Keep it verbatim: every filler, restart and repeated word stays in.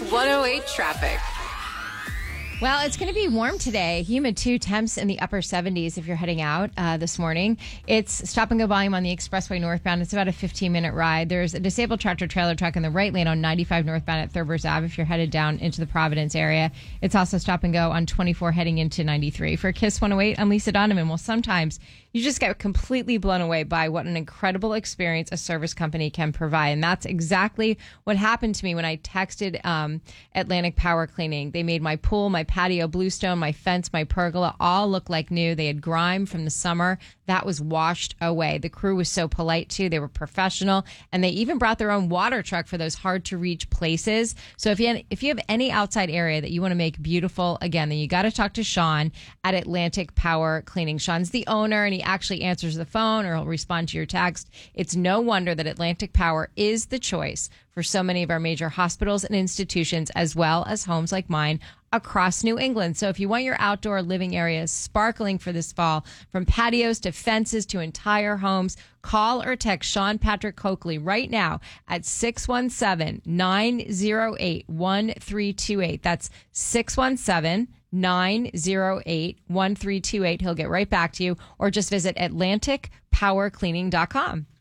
one oh eight traffic. Well, it's going to be warm today. Humid too. Temps in the upper seventies if you're heading out uh, this morning. It's stop and go volume on the expressway northbound. It's about a fifteen minute ride. There's a disabled tractor trailer truck in the right lane on ninety-five northbound at Thurber's Ave if you're headed down into the Providence area. It's also stop and go on twenty-four heading into ninety-three. For Kiss one oh eight, I'm Lisa Donovan. Well, sometimes you just get completely blown away by what an incredible experience a service company can provide. And that's exactly what happened to me when I texted um, Atlantic Power Cleaning. They made my pool, my patio bluestone, my fence, my pergola all look like new. They had grime from the summer that was washed away. The crew was so polite too. They were professional, and they even brought their own water truck for those hard to reach places. So if you if you have any outside area that you want to make beautiful, again, then you got to talk to Sean at Atlantic Power Cleaning. Sean's the owner, and he actually answers the phone or he'll respond to your text. It's no wonder that Atlantic Power is the choice for so many of our major hospitals and institutions, as well as homes like mine across New England. So if you want your outdoor living areas sparkling for this fall, from patios to fences to entire homes, call or text Sean Patrick Coakley right now at six one seven, nine oh eight, one three two eight. That's six one seven, nine oh eight, one three two eight. He'll get right back to you, or just visit atlantic power cleaning dot com.